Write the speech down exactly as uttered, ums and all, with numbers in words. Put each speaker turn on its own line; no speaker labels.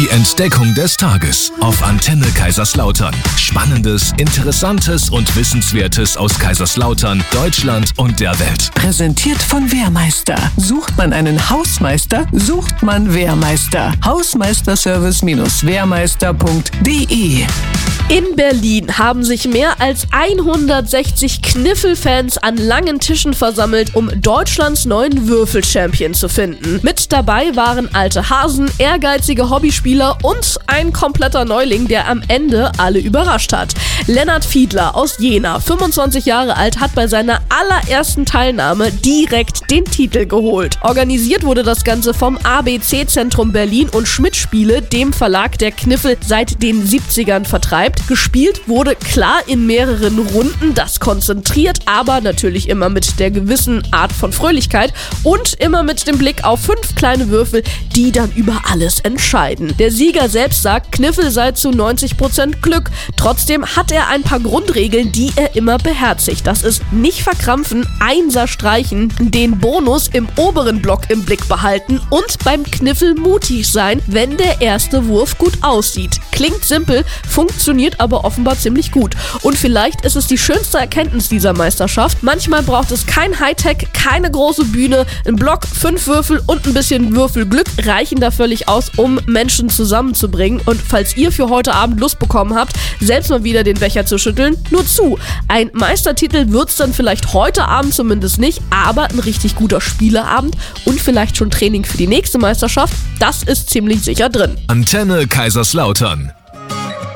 Die Entdeckung des Tages auf Antenne Kaiserslautern. Spannendes, Interessantes und Wissenswertes aus Kaiserslautern, Deutschland und der Welt.
Präsentiert von Wehrmeister. Sucht man einen Hausmeister, sucht man Wehrmeister. Hausmeisterservice Wehrmeister punkt de.
In Berlin haben sich mehr als hundertsechzig Kniffelfans an langen Tischen versammelt, um Deutschlands neuen Würfel-Champion zu finden. Mit dabei waren alte Hasen, ehrgeizige Hobbyspieler und ein kompletter Neuling, der am Ende alle überrascht hat. Lennart Fiedler aus Jena, fünfundzwanzig Jahre alt, hat bei seiner allerersten Teilnahme direkt den Titel geholt. Organisiert wurde das Ganze vom A B C-Zentrum Berlin und Schmidt Spiele, dem Verlag, der Kniffel seit den siebzigern vertreibt. Gespielt wurde klar in mehreren Runden, das konzentriert, aber natürlich immer mit der gewissen Art von Fröhlichkeit und immer mit dem Blick auf fünf kleine Würfel, die dann über alles entscheiden. Der Sieger selbst sagt, Kniffel sei zu neunzig Prozent Glück. Trotzdem hat er ein paar Grundregeln, die er immer beherzigt. Das ist nicht verkrampfen, Einser streichen, den Bonus im oberen Block im Blick behalten und beim Kniffel mutig sein, wenn der erste Wurf gut aussieht. Klingt simpel, funktioniert aber offenbar ziemlich gut. Und vielleicht ist es die schönste Erkenntnis dieser Meisterschaft. Manchmal braucht es kein Hightech, keine große Bühne, ein Block, fünf Würfel und ein bisschen Würfelglück reichen da völlig aus, um Menschen zusammenzubringen. Und falls ihr für heute Abend Lust bekommen habt, selbst mal wieder den Becher zu schütteln, nur zu. Ein Meistertitel wird's dann vielleicht heute Abend zumindest nicht, aber ein richtig guter Spieleabend und vielleicht schon Training für die nächste Meisterschaft, das ist ziemlich sicher drin.
Antenne Kaiserslautern.